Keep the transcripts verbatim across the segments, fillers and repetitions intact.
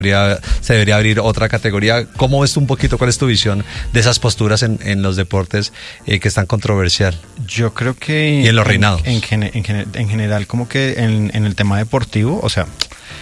se debería abrir otra categoría. ¿Cómo ves tú un poquito, cuál es tu visión de esas posturas en, en los deportes eh, que están controversial? Yo creo que... Y en los reinados. En, en, en, en general, como que en, en el tema deportivo, o sea...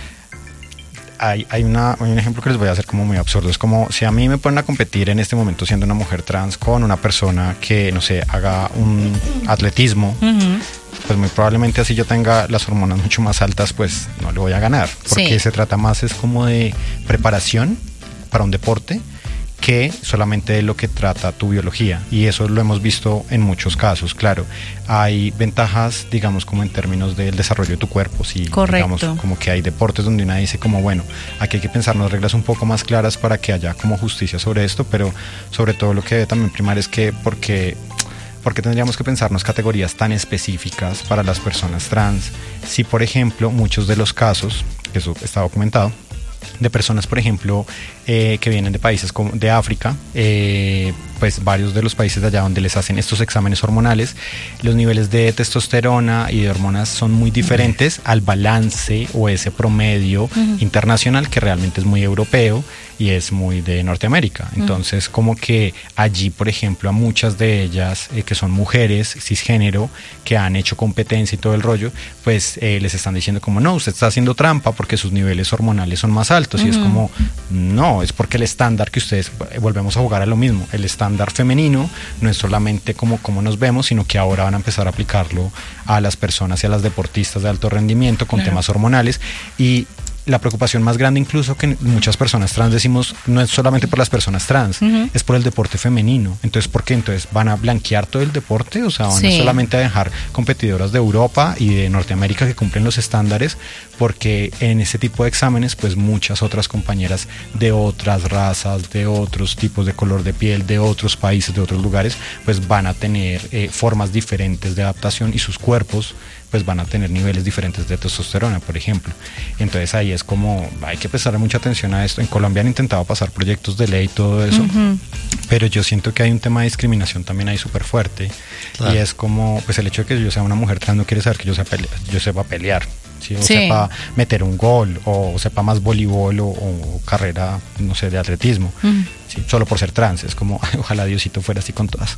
Hay, hay, una, hay un ejemplo que les voy a hacer como muy absurdo. Es como si a mí me ponen a competir en este momento siendo una mujer trans con una persona que, no sé, haga un atletismo, uh-huh. pues muy probablemente así yo tenga las hormonas mucho más altas, pues no le voy a ganar. Porque sí. se trata más es como de preparación para un deporte que solamente de lo que trata tu biología, y eso lo hemos visto en muchos casos. Claro, hay ventajas, digamos, como en términos del desarrollo de tu cuerpo, sí, correcto, digamos, como que hay deportes donde una dice como, bueno, aquí hay que pensar unas reglas un poco más claras para que haya como justicia sobre esto, pero sobre todo lo que debe también primar es que porque porque tendríamos que pensarnos categorías tan específicas para las personas trans, si por ejemplo muchos de los casos, que eso está documentado, de personas, por ejemplo, eh, que vienen de países como de África, eh, pues varios de los países de allá donde les hacen estos exámenes hormonales, los niveles de testosterona y de hormonas son muy diferentes al balance o ese promedio uh-huh. internacional que realmente es muy europeo y es muy de Norteamérica. Entonces, uh-huh. como que allí, por ejemplo, a muchas de ellas eh, que son mujeres cisgénero, que han hecho competencia y todo el rollo, pues eh, les están diciendo como, no, usted está haciendo trampa porque sus niveles hormonales son más altos. Uh-huh. Y es como, no, es porque el estándar que ustedes, volvemos a jugar a lo mismo, el estándar femenino no es solamente como, como nos vemos, sino que ahora van a empezar a aplicarlo a las personas y a las deportistas de alto rendimiento con claro. temas hormonales. Y la preocupación más grande incluso que muchas personas trans decimos no es solamente por las personas trans, uh-huh. es por el deporte femenino. Entonces, ¿por qué? Entonces, ¿van a blanquear todo el deporte? O sea, ¿van sí. a solamente a dejar competidoras de Europa y de Norteamérica que cumplen los estándares? Porque en ese tipo de exámenes, pues muchas otras compañeras de otras razas, de otros tipos de color de piel, de otros países, de otros lugares, pues van a tener eh, formas diferentes de adaptación y sus cuerpos pues van a tener niveles diferentes de testosterona, por ejemplo. Entonces ahí es como, hay que prestar mucha atención a esto. En Colombia han intentado pasar proyectos de ley y todo eso, uh-huh. pero yo siento que hay un tema de discriminación también ahí súper fuerte, claro. y es como, pues el hecho de que yo sea una mujer trans no quiere saber que yo sepa pelear, yo sepa pelear, ¿sí? o sí. sepa meter un gol, o sepa más voleibol, o, o carrera, no sé, de atletismo, uh-huh. sí, solo por ser trans. Es como, ojalá Diosito fuera así con todas.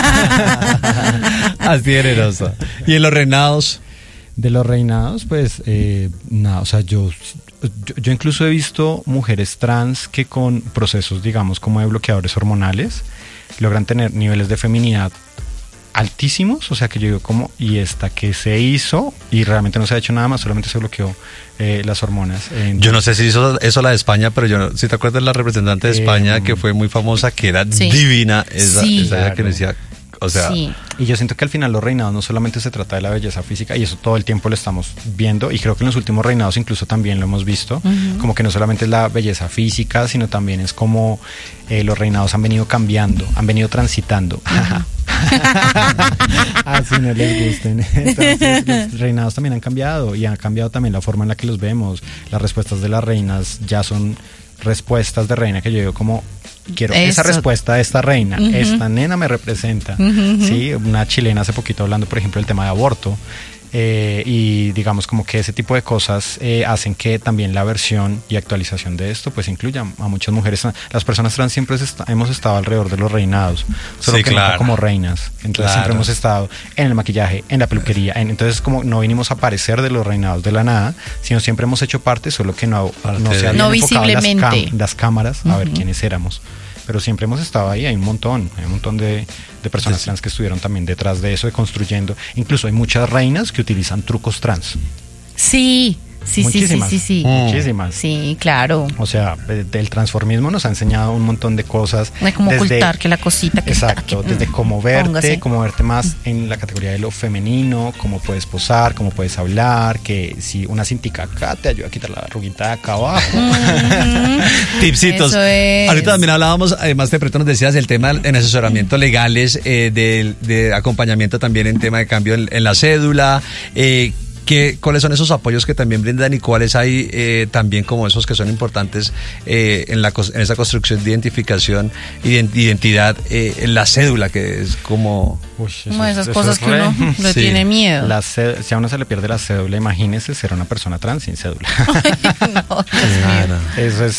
Así generosa. ¿Y en los reinados? De los reinados, pues, eh, nada, o sea, yo, yo, yo incluso he visto mujeres trans que con procesos, digamos, como de bloqueadores hormonales, logran tener niveles de feminidad altísimos. O sea, que yo digo como, y esta que se hizo y realmente no se ha hecho nada más, solamente se bloqueó eh, las hormonas. Entonces, yo no sé si hizo eso la de España, pero yo si te acuerdas la representante de España eh, que fue muy famosa, que era sí. divina, esa, sí, esa claro. que decía, o sea, sí. y yo siento que al final los reinados no solamente se trata de la belleza física, y eso todo el tiempo lo estamos viendo, y creo que en los últimos reinados incluso también lo hemos visto, uh-huh. como que no solamente es la belleza física, sino también es como eh, los reinados han venido cambiando, han venido transitando. Uh-huh. Así no les gusten. Entonces los reinados también han cambiado, y han cambiado también la forma en la que los vemos. Las respuestas de las reinas ya son respuestas de reina que yo digo como, quiero Eso. esa respuesta de esta reina, uh-huh. esta nena me representa, uh-huh. ¿sí? Una chilena hace poquito hablando, por ejemplo, del tema de aborto, eh, y digamos como que ese tipo de cosas eh, hacen que también la versión y actualización de esto pues incluya a muchas mujeres. Las personas trans siempre est- hemos estado alrededor de los reinados, solo sí, que claro. no como reinas. Entonces claro. siempre hemos estado en el maquillaje, en la peluquería, en, entonces como no vinimos a aparecer de los reinados de la nada, sino siempre hemos hecho parte, solo que no, no se habían no enfocado visiblemente las, cam- las cámaras uh-huh. a ver quiénes éramos. Pero siempre hemos estado ahí, hay un montón, hay un montón de, de personas sí. trans que estuvieron también detrás de eso, de construyendo. Incluso hay muchas reinas que utilizan trucos trans. Sí, sí, muchísimas, sí, sí, sí, sí. Muchísimas. Sí, claro. O sea, el transformismo nos ha enseñado un montón de cosas. No hay como desde, ocultar que la cosita que exacto, está, que, desde cómo verte, póngase. cómo verte más en la categoría de lo femenino, cómo puedes posar, cómo puedes hablar, que si una cintica acá te ayuda a quitar la arruguita de acá abajo. Mm-hmm. Tipsitos. Es. Ahorita también hablábamos, además de pronto nos decías el tema en asesoramiento legales, eh, de, de acompañamiento también en tema de cambio en, en la cédula, eh, qué, cuáles son esos apoyos que también brindan y cuáles hay eh, también como esos que son importantes eh, en, la, en esa construcción de identificación y de identidad, eh, en la cédula, que es como... Uy, eso Como es- esas eso cosas es que uno re- le Sí. tiene miedo. La cé- si a uno se le pierde la cédula, imagínese ser una persona trans sin cédula. No, Dios mío. Claro. Eso es,